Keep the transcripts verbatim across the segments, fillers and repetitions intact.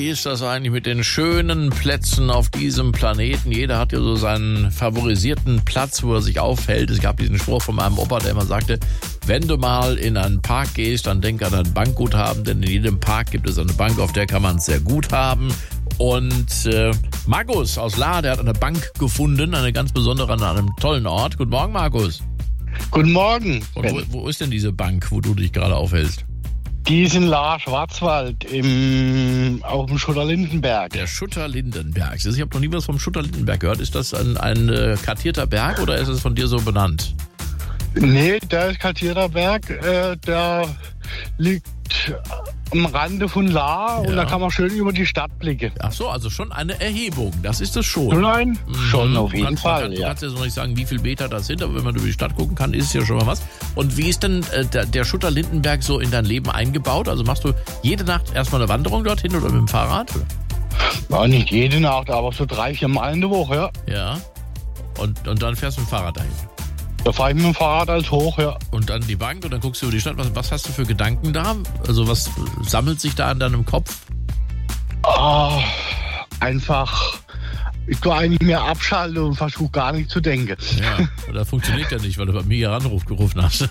ist das eigentlich mit den schönen Plätzen auf diesem Planeten? Jeder hat ja so seinen favorisierten Platz, wo er sich aufhält. Es gab diesen Spruch von meinem Opa, der immer sagte, wenn du mal in einen Park gehst, dann denk an ein Bankguthaben, denn in jedem Park gibt es eine Bank, auf der kann man es sehr gut haben. Und äh, Markus aus Lahr, der hat eine Bank gefunden, eine ganz besondere an einem tollen Ort. Guten Morgen, Markus. Guten Morgen. Und wo, wo ist denn diese Bank, wo du dich gerade aufhältst? Die ist in Lahr, Schwarzwald, im, auf dem Schutter-Lindenberg. Der Schutter-Lindenberg. Ich habe noch nie was vom Schutter-Lindenberg gehört. Ist das ein, ein äh, kartierter Berg oder ist es von dir so benannt? Nee, der ist kartierter Berg. Äh, der liegt am Rande von Lahr, ja. Und da kann man schön über die Stadt blicken. Ach so, also schon eine Erhebung. Das ist es schon. Nein, mhm. schon auf jeden man, Fall. Man kann, ja. Du kannst jetzt noch nicht sagen, wie viele Meter das sind, aber wenn man über die Stadt gucken kann, ist es ja schon mal was. Und wie ist denn äh, der, der Schutter-Lindenberg so in dein Leben eingebaut? Also machst du jede Nacht erstmal eine Wanderung dorthin oder mit dem Fahrrad? Ja, nicht jede Nacht, aber so drei, vier Mal in der Woche, ja. Ja. Und, und dann fährst du mit dem Fahrrad dahin? Da fahre ich mit dem Fahrrad als hoch, ja. Und dann die Bank und dann guckst du über die Stadt. Was, was hast du für Gedanken da? Also was sammelt sich da in deinem Kopf? Ah, einfach, ich tue eigentlich mehr abschalten und versuche gar nicht zu denken. Ja, das funktioniert ja nicht, weil du bei mir hier Anruf gerufen hast.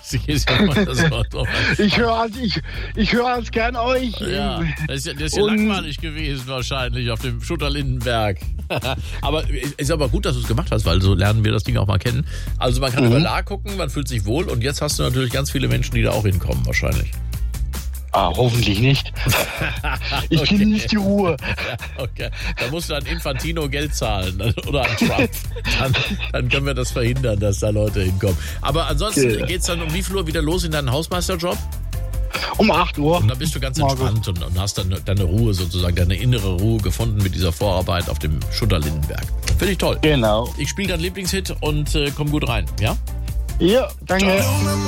Ich höre als, ich, ich hör als gern euch. Ja, das ist ja, das ist ja langweilig gewesen wahrscheinlich auf dem Schutter-Lindenberg. Aber ist aber gut, dass du es gemacht hast, weil so lernen wir das Ding auch mal kennen. Also man kann mhm. über Lahr gucken, man fühlt sich wohl und jetzt hast du natürlich ganz viele Menschen, die da auch hinkommen wahrscheinlich. Ah, hoffentlich nicht. Ich okay. genieße die Ruhe. Okay, da musst du an Infantino Geld zahlen oder an Trump. Dann, dann können wir das verhindern, dass da Leute hinkommen. Aber ansonsten okay. Geht's dann um wie viel Uhr wieder los in deinen Hausmeisterjob? Um acht Uhr. Und dann bist du ganz entspannt und, und hast dann deine Ruhe sozusagen, deine innere Ruhe gefunden mit dieser Vorarbeit auf dem Schutter-Lindenberg. Finde ich toll. Genau. Ich spiele deinen Lieblingshit und äh, komm gut rein, ja? Ja, danke.